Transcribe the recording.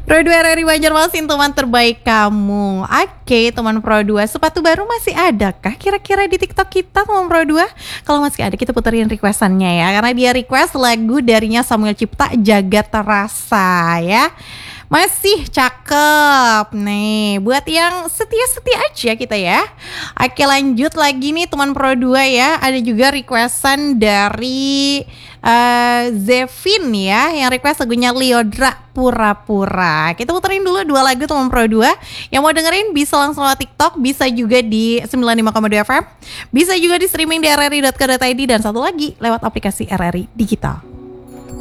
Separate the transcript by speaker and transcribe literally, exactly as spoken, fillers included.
Speaker 1: Pro dua R R I Banjarmasin, teman terbaik kamu. Oke, teman Pro dua, sepatu baru masih ada kah kira-kira di TikTok kita, teman Pro dua? Kalau masih ada, kita puterin requestannya ya, karena dia request lagu darinya Samuel Cipta, Jagat Terasa ya. Masih cakep nih, buat yang setia-setia aja kita ya. Oke, lanjut lagi nih teman Pro dua ya. Ada juga requestan dari uh, Zevin ya, yang request lagunya Liodra, Pura-Pura. Kita puterin dulu dua lagu teman Pro dua. Yang mau dengerin bisa langsung lewat TikTok, bisa juga di sembilan puluh lima koma dua F M, bisa juga di streaming di r r i dot co dot i d, dan satu lagi lewat aplikasi R R I Digital.